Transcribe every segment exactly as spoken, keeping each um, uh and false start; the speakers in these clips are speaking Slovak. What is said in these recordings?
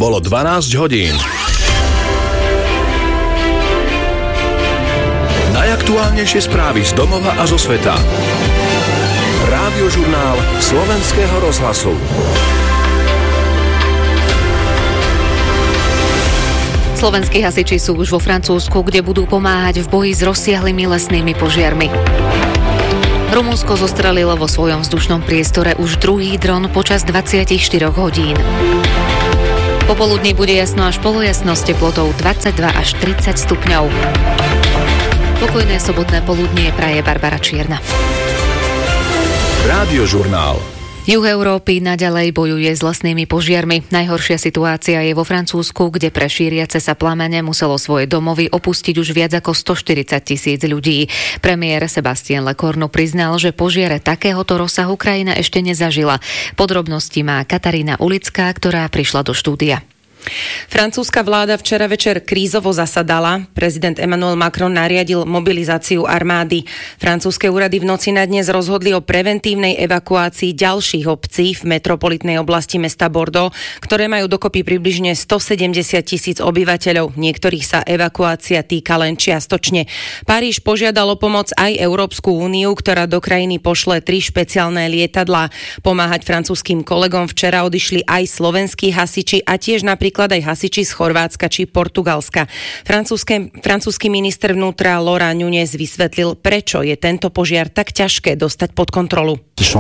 Bolo dvanásť hodín. Najaktuálnejšie správy z domova a zo sveta. Rádiožurnál Slovenského rozhlasu. Slovenskí hasiči sú už vo Francúzsku, kde budú pomáhať v boji s rozsiahlymi lesnými požiarmi. Rumunsko zostrelilo vo svojom vzdušnom priestore už druhý dron počas dvadsaťštyri hodín. Popoludní bude jasno až polojasno s teplotou dvadsaťdva až tridsať stupňov. Pokojné sobotné poludnie praje Barbara Čierna. Rádiožurnál. Juh Európy naďalej bojuje s lesnými požiarmi. Najhoršia situácia je vo Francúzsku, kde pre šíriace sa plamene muselo svoje domovy opustiť už viac ako stoštyridsať tisíc ľudí. Premiér Sébastien Lecornu priznal, že požiare takéhoto rozsahu krajina ešte nezažila. Podrobnosti má Katarína Ulická, ktorá prišla do štúdia. Francúzska vláda včera večer krízovo zasadala. Prezident Emmanuel Macron nariadil mobilizáciu armády. Francúzske úrady v noci na dnes rozhodli o preventívnej evakuácii ďalších obcí v metropolitnej oblasti mesta Bordeaux, ktoré majú dokopy približne stosedemdesiat tisíc obyvateľov. Niektorých sa evakuácia týka len čiastočne. Paríž požiadal o pomoc aj Európsku úniu, ktorá do krajiny pošle tri špeciálne lietadlá. Pomáhať francúzskym kolegom včera odišli aj slovenskí hasiči a tiež napríklad aj hasiči z Chorvátska či Portugalska. Francúzsky minister vnútra Laurent Nunez vysvetlil, prečo je tento požiar tak ťažké dostať pod kontrolu.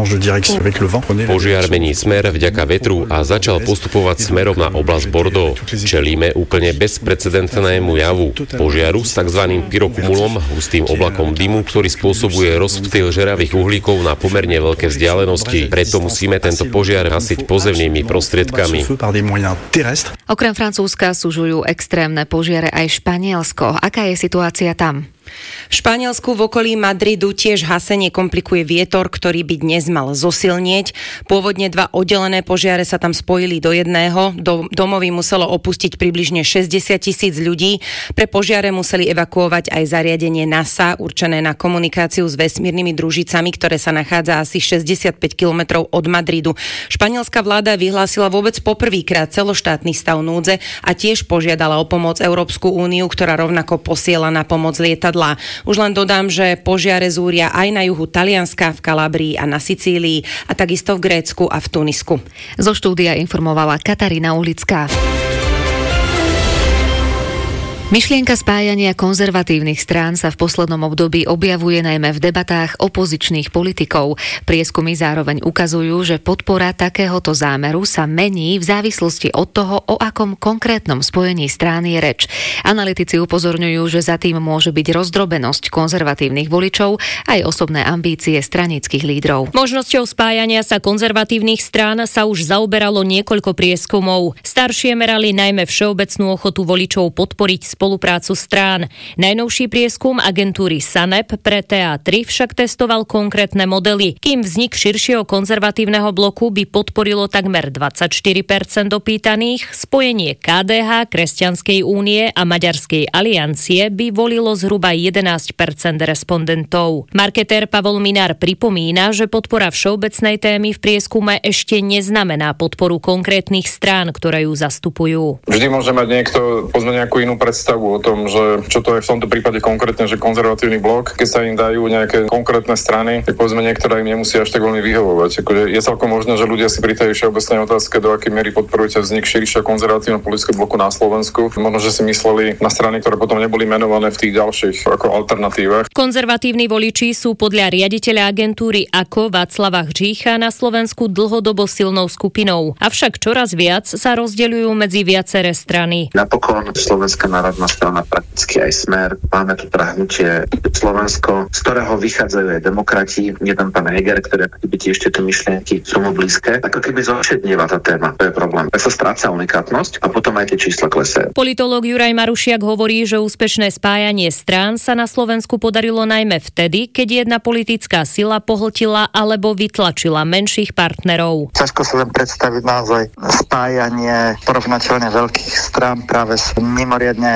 Požiar mení smer vďaka vetru a začal postupovať smerom na oblasť Bordeaux. Čelíme úplne bezprecedentnému javu. Požiaru s tzv. Pyrokumulom, hustým oblakom dymu, ktorý spôsobuje rozptyl žeravých uhlíkov na pomerne veľké vzdialenosti. Preto musíme tento požiar hasiť pozemnými prostriedkami. Okrem Francúzska sužujú extrémne požiare aj Španielsko. Aká je situácia tam? V Španielsku v okolí Madridu tiež hasenie komplikuje vietor, ktorý by dnes mal zosilnieť. Pôvodne dva oddelené požiare sa tam spojili do jedného. Do, domovy muselo opustiť približne šesťdesiat tisíc ľudí. Pre požiare museli evakuovať aj zariadenie NASA, určené na komunikáciu s vesmírnymi družicami, ktoré sa nachádza asi šesťdesiatpäť kilometrov od Madridu. Španielská vláda vyhlásila vôbec poprvýkrát celoštátny stav núdze a tiež požiadala o pomoc Európsku úniu, ktorá rovnako posiela na pomoc lietadla. Už len dodám, že požiare zúria aj na juhu Talianska, v Kalabrii a na Sicílii a takisto v Grécku a v Tunisku. Zo štúdia informovala Katarína Ulická. Myšlienka spájania konzervatívnych strán sa v poslednom období objavuje najmä v debatách opozičných politikov. Prieskumy zároveň ukazujú, že podpora takéhoto zámeru sa mení v závislosti od toho, o akom konkrétnom spojení strán je reč. Analytici upozorňujú, že za tým môže byť rozdrobenosť konzervatívnych voličov aj osobné ambície stranických lídrov. Možnosťou spájania sa konzervatívnych strán sa už zaoberalo niekoľko prieskumov. Staršie merali najmä všeobecnú ochotu voličov podporiť spoluprácu strán. Najnovší prieskum agentúry SANEP pre té á tri však testoval konkrétne modely. Kým vznik širšieho konzervatívneho bloku by podporilo takmer dvadsaťštyri percent opýtaných, spojenie ká dé há, Kresťanskej únie a Maďarskej aliancie by volilo zhruba jedenásť percent respondentov. Marketér Pavol Minár pripomína, že podpora všeobecnej témy v prieskume ešte neznamená podporu konkrétnych strán, ktoré ju zastupujú. Vždy môže mať niekto pozme nejakú inú predstavu o tom, že čo to je v tomto prípade konkrétne, že konzervatívny blok, keď sa im dajú nejaké konkrétne strany, tak povedzme niektoré im nemusia až tak veľmi vyhovovať. Akože je celkom možné, že ľudia si pri tej všeobecnej otázke, do akej miery podporujete vznik širšieho konzervatívneho politického bloku na Slovensku. Možno, že si mysleli na strany, ktoré potom neboli menované v tých ďalších ako alternatívach. Konzervatívni voliči sú podľa riaditeľa agentúry ako Václava Hřícha na Slovensku dlhodobo silnou skupinou. Avšak čoraz viac sa rozdeľujú medzi viaceré strany. Napokon Slovenská národná strana, prakticky aj Smer, máme tu hnutie Slovensko, z ktorého vychádzajú aj demokrati, jeden pán Heger, ktoré by tiež tieto myšlienky sú mu blízke. Ako keby zošednieva tá téma, to je problém. Tak sa stráca unikátnosť a potom aj tie čísla klesajú. Politológ Juraj Marušiak hovorí, že úspešné spájanie strán sa na Slovensku podarilo najmä vtedy, keď jedna politická sila pohltila alebo vytlačila menších partnerov. Ťažko sa len predstaviť naozaj spájanie porovnateľne veľkých strán práve s mimoriadne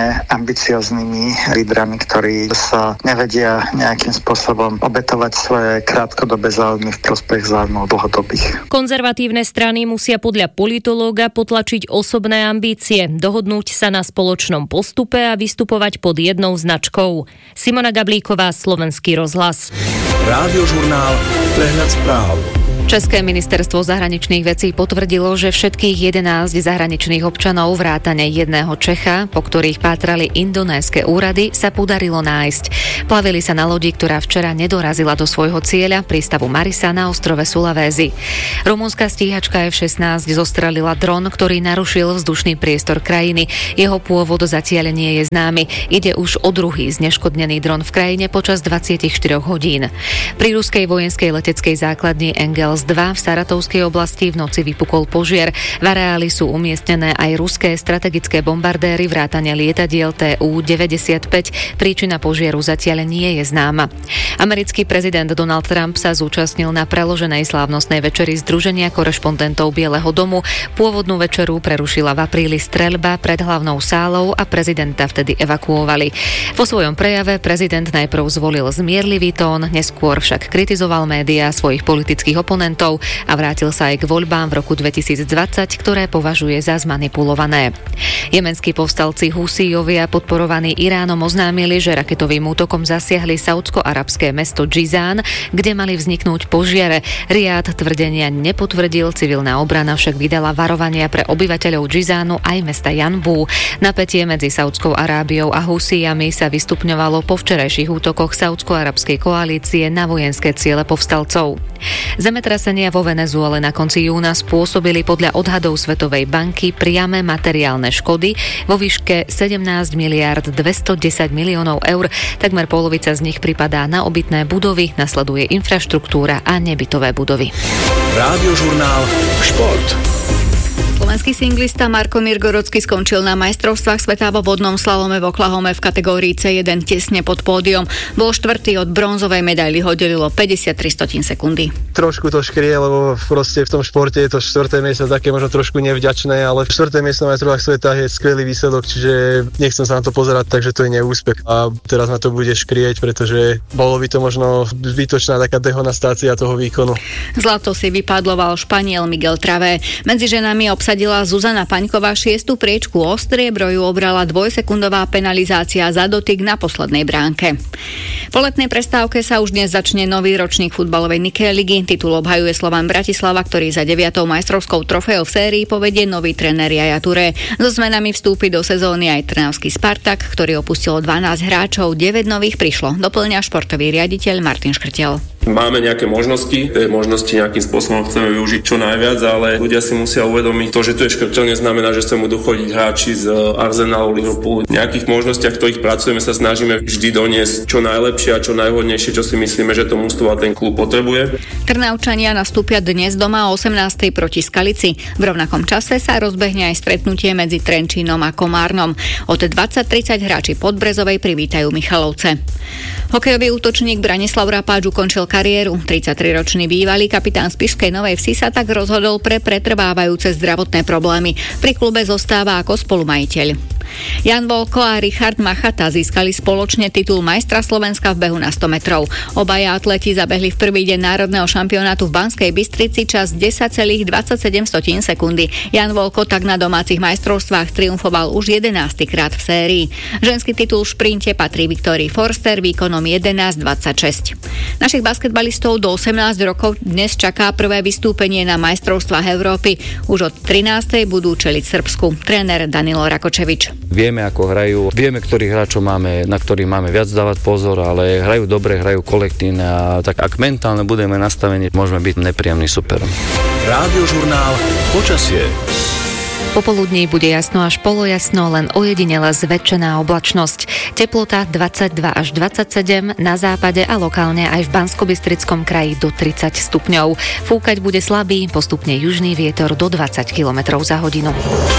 sme ambicioznými lídrami, ktorí sa nevedia nejakým spôsobom obetovať svoje krátkodobé záujmy v prospech záujmov dlhodobých. Konzervatívne strany musia podľa politológa potlačiť osobné ambície, dohodnúť sa na spoločnom postupe a vystupovať pod jednou značkou. Simona Gablíková, Slovenský rozhlas. Rádiožurnál, prehľad správ. České ministerstvo zahraničných vecí potvrdilo, že všetkých jedenásť zahraničných občanov vrátane jedného Čecha, po ktorých pátrali indonéske úrady, sa podarilo nájsť. Plavili sa na lodi, ktorá včera nedorazila do svojho cieľa, prístavu Marisa na ostrove Sulawesi. Rumunská stíhačka ef šestnásť zostrelila dron, ktorý narušil vzdušný priestor krajiny. Jeho pôvod zatiaľ nie je známy. Ide už o druhý zneškodnený dron v krajine počas dvadsaťštyri hodín. Pri ruskej vojenskej leteckej základni Engels dva v Saratovskej oblasti v noci vypukol požiar. V areáli sú umiestnené aj ruské strategické bombardéry vrátane lietadiel té ú deväťdesiatpäť. Príčina požiaru zatiaľ nie je známa. Americký prezident Donald Trump sa zúčastnil na preloženej slávnostnej večeri Združenia korešpondentov Bieleho domu. Pôvodnú večeru prerušila v apríli streľba pred hlavnou sálou a prezidenta vtedy evakuovali. Vo svojom prejave prezident najprv zvolil zmierlivý tón, neskôr však kritizoval médiá svojich politických oponentov a vrátil sa aj k voľbám v roku dvetisícdvadsať, ktoré považuje za zmanipulované. Jemenskí povstalci Husíjovia podporovaní Iránom oznámili, že raketovým útokom zasiahli saúdsko-arabské mesto Džizán, kde mali vzniknúť požiare. Riad tvrdenia nepotvrdil, civilná obrana však vydala varovania pre obyvateľov Džizánu aj mesta Janbú. Napätie medzi Saudskou Arábiou a Husíjami sa vystupňovalo po včerajších útokoch saúdsko-arabskej koalície na vojenské ciele povstalcov. Zemetrasenia vo Venezuele na konci júna spôsobili podľa odhadov Svetovej banky priame materiálne škody vo výške sedemnásť miliárd dvestodesať miliónov eur. Takmer polovica z nich pripadá na obytné budovy, nasleduje infraštruktúra a nebytové budovy. Rádiožurnál Šport. Slovenský singlista Marko Mirgorodsky skončil na majstrovstvách sveta vo vodnom slalome v Oklahome v kategórii cé jeden tesne pod pódium. Bol štvrtý, od bronzovej medaily ho delilo päťdesiattri stotín sekundy. Trošku to škrie, lebo proste v tom športe je to štvrté miesto také možno trošku nevďačné, ale štvrté miesto na majstrovstvách sveta je skvelý výsledok, čiže nechcem sa na to pozerať, takže to je neúspech. A teraz na to bude škrieť, pretože bolo by to možno zbytočná taká dehonastácia toho výkonu. Zlato si vypadloval Španiel Miguel Travé. Medzi ženami obsadila Zuzana Paňková šiestu priečku, o striebro ju obrala dvojsekundová penalizácia za dotyk na poslednej bránke. Po letnej prestávke sa už dnes začne nový ročník futbalovej Nike ligy. Titul obhajuje Slovan Bratislava, ktorý za deviatou majstrovskou trofejou v sérii povedie nový tréner Jaja Touré. So zmenami vstúpi do sezóny aj trnavský Spartak, ktorý opustilo dvanásť hráčov, deväť nových prišlo. Doplňa športový riaditeľ Martin Škrtel. Máme nejaké možnosti, tie možnosti nejakým spôsobom chceme využiť čo najviac, ale ľudia si musia uvedomiť to, že tu je škrtel, neznamená, že sa budú chodiť hráči z Arsenalu, Liverpoolu. V nejakých možnostiach, ktorých pracujeme, sa snažíme vždy doniesť čo najlepšie a čo najhodnejšie, čo si myslíme, že to mužstvo a ten klub potrebuje. Trnavčania nastúpia dnes doma o osemnástej proti Skalici. V rovnakom čase sa rozbehne aj stretnutie medzi Trenčínom a Komárnom. Od dvadsať tridsať hráči Podbrezovej privítajú Michalovce. Hokejový útočník Branislav Rapáč ukončil kariéru. tridsaťtriročný bývalý kapitán Spišskej Novej Vsi sa tak rozhodol pre pretrvávajúce zdravotné problémy. Pri klube zostáva ako spolumajiteľ. Jan Volko a Richard Machata získali spoločne titul majstra Slovenska v behu na sto metrov. Obaja atleti zabehli v prvý deň národného šampionátu v Banskej Bystrici čas desať celá dvadsaťsedem sekundy. Jan Volko tak na domácich majstrovstvách triumfoval už jedenásty krát v sérii. Ženský titul v šprinte patrí Viktórii Forster výkonom jedenásť dvadsaťšesť. Našich basketbalistov do osemnásť rokov dnes čaká prvé vystúpenie na majstrovstvách Európy. Už od trinástej budú čeliť Srbsku. Tréner Danilo Rakočevič. Vieme, ako hrajú, vieme, ktorých hráčov máme, na ktorých máme viac dávať pozor, ale hrajú dobre, hrajú kolektívne a tak ak mentálne budeme nastavení, môžeme byť nepríjemný superom. Rádiožurnál Počasie. Popoludní bude jasno až polojasno, len ojedinele zväčšená oblačnosť. Teplota dvadsaťdva až dvadsaťsedem, na západe a lokálne aj v Banskobystrickom kraji do tridsať stupňov. Fúkať bude slabý, postupne južný vietor do dvadsať kilometrov za hodinu.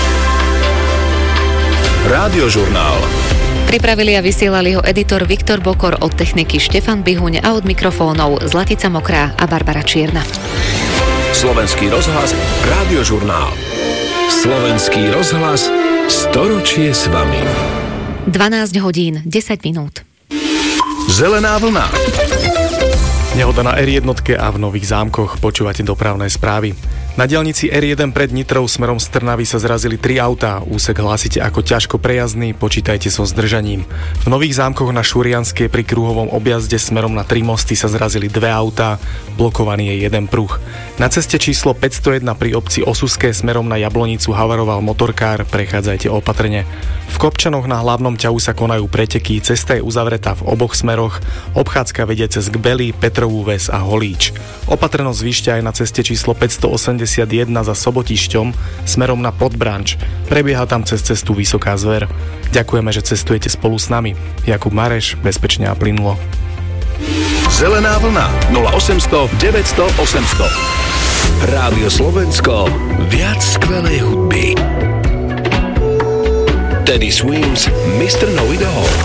Rádiožurnál. Pripravili a vysielali ho editor Viktor Bokor, od techniky Štefan Bihuň a od mikrofónov Zlatica Mokrá a Barbara Čierna. Slovenský rozhlas, Rádiožurnál. Slovenský rozhlas, storočie s vami. dvanásť hodín, desať minút. Zelená vlna. Nehoda na er jeden a v Nových Zámkoch. Počúvate dopravné správy. Na diaľnici er jeden pred Nitrou smerom z Trnavy sa zrazili tri autá. Úsek hlásite ako ťažko prejazdný, počítajte so zdržaním. V Nových Zámkoch na Šurianskej pri kruhovom objazde smerom na tri mosty sa zrazili dve autá, blokovaný je jeden pruh. Na ceste číslo päťstojeden pri obci Osuské smerom na Jablonicu havaroval motorkár, prechádzajte opatrne. V Kopčanoch na hlavnom ťahu sa konajú preteky, cesta je uzavretá v oboch smeroch, obchádzka vedie cez Gbely, Petrovú Ves a Holíč. Opatrnosť zvýšte aj na ceste číslo päťstoosemdesiatjeden za Sobotišťom smerom na Podbranč. Prebieha tam cez cestu Vysoká Zver. Ďakujeme, že cestujete spolu s nami. Jakub Mareš, bezpečne a plynulo. Zelená vlna nula osemsto deväťsto osemsto. Rádio Slovensko, viac skvelej hudby. Teddy Swims, mister Know It All.